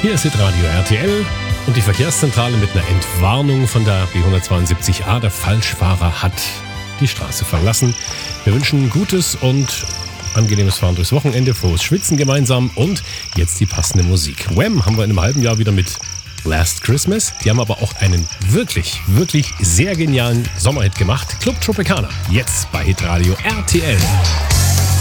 Hier ist Hitradio RTL und die Verkehrszentrale mit einer Entwarnung von der B172a. Der Falschfahrer hat die Straße verlassen. Wir wünschen ein gutes und angenehmes Fahren durchs Wochenende, frohes Schwitzen gemeinsam und jetzt die passende Musik. Wham! Haben wir in einem halben Jahr wieder mit Last Christmas. Die haben aber auch einen wirklich, wirklich sehr genialen Sommerhit gemacht. Club Tropicana. Jetzt bei Hitradio RTL.